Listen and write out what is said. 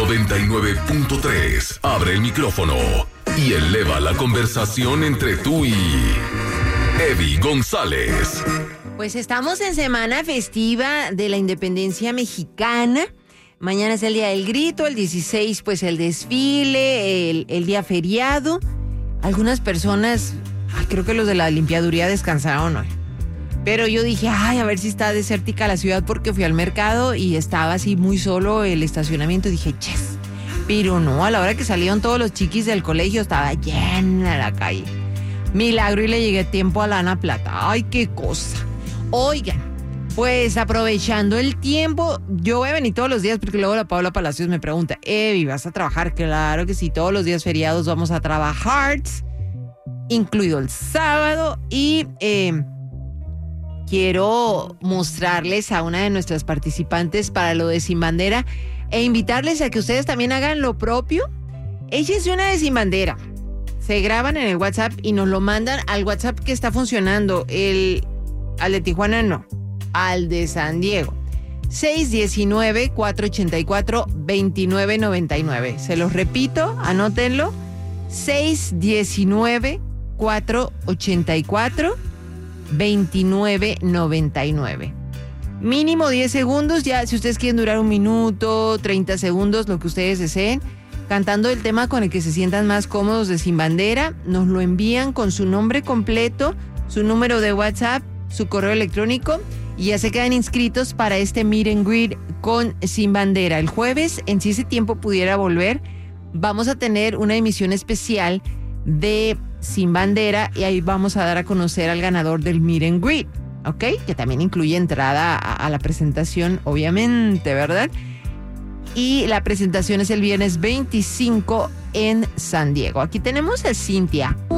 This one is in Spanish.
99.3. Abre el micrófono y eleva la conversación entre tú y Evi González. Pues estamos en semana festiva de la independencia mexicana. Mañana es el Día del Grito, el 16 pues el desfile, el día feriado. Algunas personas, creo que los de la limpiaduría descansaron hoy. Pero yo dije, a ver si está desértica la ciudad, porque fui al mercado y estaba así muy solo el estacionamiento. Dije, ches. Pero no, a la hora que salieron todos los chiquis del colegio estaba llena la calle. Milagro y le llegué a tiempo a la Ana Plata. Ay, qué cosa. Oigan, pues aprovechando el tiempo, yo voy a venir todos los días porque luego la Paula Palacios me pregunta, Evi, ¿vas a trabajar? Claro que sí, todos los días feriados vamos a trabajar, incluido el sábado, y quiero mostrarles a una de nuestras participantes para lo de Sin Bandera e invitarles a que ustedes también hagan lo propio. Ella es una de Sin Bandera. Se graban en el WhatsApp y nos lo mandan al WhatsApp que está funcionando. Al de Tijuana no, al de San Diego. 619-484-2999. Se los repito, anótenlo. 619-484-2999. Mínimo 10 segundos, ya si ustedes quieren durar 1 minuto, 30 segundos, lo que ustedes deseen, cantando el tema con el que se sientan más cómodos de Sin Bandera, nos lo envían con su nombre completo, su número de WhatsApp, su correo electrónico, y ya se quedan inscritos para este meet and greet con Sin Bandera. El jueves, en si ese tiempo pudiera volver, vamos a tener una emisión especial de Sin Bandera y ahí vamos a dar a conocer al ganador del meet and greet, ¿ok? Que también incluye entrada a la presentación, obviamente, ¿verdad? Y la presentación es el viernes 25 en San Diego. Aquí tenemos a Cintia.